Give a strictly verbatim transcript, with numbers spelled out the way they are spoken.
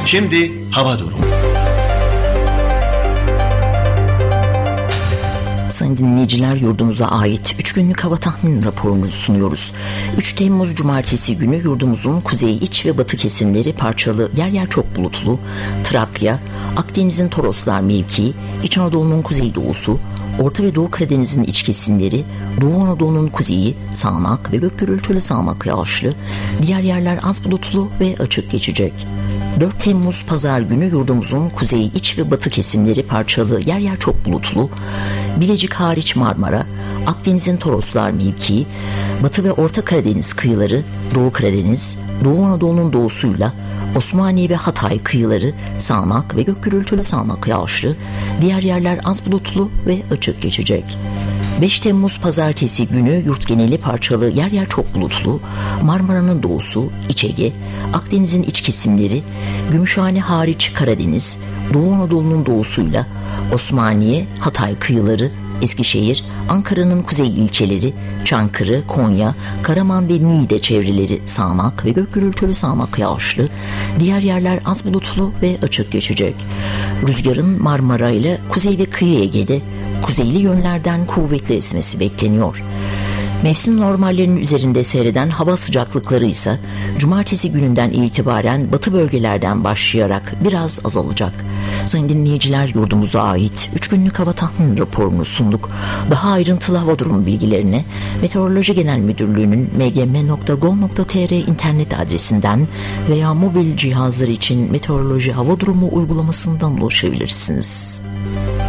Şimdi hava durumu. Sayın dinleyiciler, yurdumuza ait üç günlük hava tahmin raporunu sunuyoruz. üç Temmuz Cumartesi günü yurdumuzun kuzey, iç ve batı kesimleri parçalı, yer yer çok bulutlu, Trakya, Akdeniz'in Toroslar mevkii, İç Anadolu'nun kuzeydoğusu, Orta ve Doğu Karadeniz'in iç kesimleri, Doğu Anadolu'nun kuzeyi, sağanak ve gök gürültülü sağanak yağışlı, diğer yerler az bulutlu ve açık geçecek. dört Temmuz Pazar günü yurdumuzun kuzey, iç ve batı kesimleri parçalı, yer yer çok bulutlu, Bilecik hariç Marmara, Akdeniz'in Toroslar mevkii, Batı ve Orta Karadeniz kıyıları, Doğu Karadeniz, Doğu Anadolu'nun doğusuyla Osmaniye ve Hatay kıyıları sağanak ve gök gürültülü sağanak yağışlı, diğer yerler az bulutlu ve açık geçecek. beş Temmuz Pazartesi günü yurt geneli parçalı, yer yer çok bulutlu, Marmara'nın doğusu, İç Ege, Akdeniz'in iç kesimleri, Gümüşhane hariç Karadeniz, Doğu Anadolu'nun doğusuyla Osmaniye, Hatay kıyıları, Eskişehir, Ankara'nın kuzey ilçeleri, Çankırı, Konya, Karaman ve Niğde çevreleri sağanak ve gök gürültülü sağanak yağışlı, diğer yerler az bulutlu ve açık geçecek. Rüzgarın Marmara ile kuzey ve kıyı Ege'de kuzeyli yönlerden kuvvetli esmesi bekleniyor. Mevsim normallerinin üzerinde seyreden hava sıcaklıkları ise Cumartesi gününden itibaren batı bölgelerden başlayarak biraz azalacak. Sayın dinleyiciler, yurdumuza ait üç günlük hava tahmin raporunu sunduk. Daha ayrıntılı hava durumu bilgilerine Meteoroloji Genel Müdürlüğü'nün m g m nokta gov nokta t r internet adresinden veya mobil cihazlar için meteoroloji hava durumu uygulamasından ulaşabilirsiniz.